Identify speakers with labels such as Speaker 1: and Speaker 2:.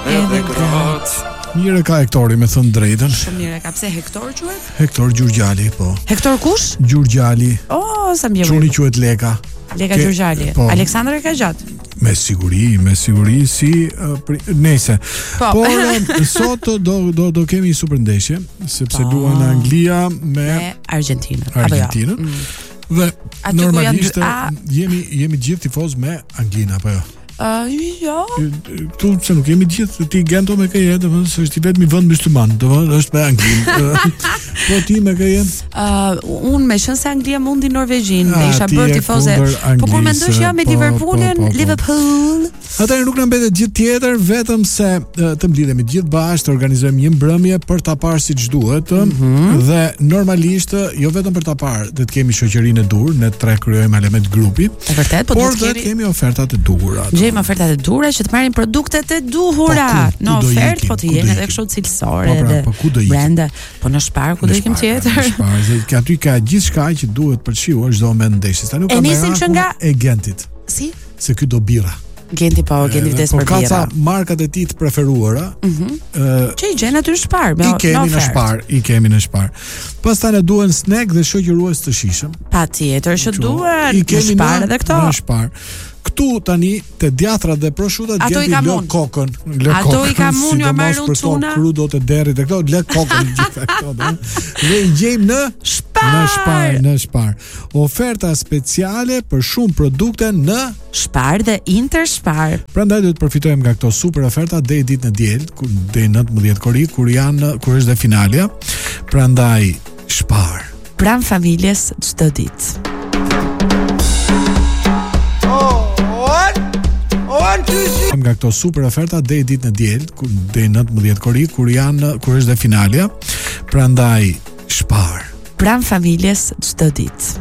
Speaker 1: edhe gratë.
Speaker 2: Mirë ka Hektori, me thënë drejtën.
Speaker 1: Shumë mirë ka. Pse Hektor quhet?
Speaker 2: Hektor Gjurgjali, po.
Speaker 1: Hektor kush?
Speaker 2: Gjurgjali.
Speaker 1: Oh, sa mirë.
Speaker 2: Çuni quhet Leka.
Speaker 1: Leka Gjurgjali.
Speaker 2: Po.
Speaker 1: Aleksandër e ka gjatë.
Speaker 2: Me siguri si nese.
Speaker 1: Po.
Speaker 2: Por sot do kemi një super ndeshje, sepse luan Anglia me
Speaker 1: Argentinën.
Speaker 2: Argentinën. Dhe
Speaker 1: Aty ku
Speaker 2: normalisht
Speaker 1: janë
Speaker 2: jemi gjithë tifoz me Anglinë apo jo?
Speaker 1: Jo.
Speaker 2: Tu se nuk jemi gjithë, ti Gento me KJ, domethënë se është i vetmi vend mysliman, domethënë është me Anglinë. Po ti me KJ?
Speaker 1: Unë me qenë se Anglia mundi Norvegjin, dhe isha bërë tifoze. Po kur mendosh me Liverpoolin, Liverpool.
Speaker 2: Atëherë nuk na mbetet gjithë tjetër, vetëm se të mblidhemi gjithë bashkë, të organizojmë një mbrëmje për ta parë siç duhet, dhe normalisht jo vetëm për ta parë, do të kemi shoqërinë e dur, ne tre krijojmë element grupi.
Speaker 1: Është vërtet, po
Speaker 2: do të kemi ofertat e duhura.
Speaker 1: Gjejmë ofertat e duhura që të marrin produktet e duhura në ofertë, po të jenë edhe kështu cilësore edhe brende. Po në Spar ku do ikim tjetër?
Speaker 2: Në Spar, se aty ka gjithçka që duhet për shiuar çdo moment ndeshjes. Tani nuk ka nga e Gentit.
Speaker 1: Si?
Speaker 2: Se ky do birra.
Speaker 1: Genti vdes për birra.
Speaker 2: Por ka ca markat e tij të preferuara.
Speaker 1: Që i gjen aty në Spar, me ofertë.
Speaker 2: I kemi në Spar. Pastaj na duhen snack dhe shoqërues të shijshëm.
Speaker 1: Patjetër që duhen. Në Spar edhe këto.
Speaker 2: Në Spar. Këtu tani te djatrat dhe prosciutat Genti lë kokën.
Speaker 1: Ato i kam unë, jo marrë unë
Speaker 2: crudo të derit e këto lë kokën gjithë këto. Dhe i gjejmë në Spar. Në Spar. Oferta speciale për shumë produkte në
Speaker 1: Spar dhe Interspar.
Speaker 2: Prandaj duhet të përfitojmë nga këto super oferta deri ditën e diel, deri 19 korrik, kur është dhe finalja. Prandaj Spar.
Speaker 1: Pran familjes çdo ditë.
Speaker 2: Nga këto super oferta deri ditën e diel, deri 19 korrik, kur është dhe finalja. Prandaj Spar.
Speaker 1: Pran familjes çdo ditë.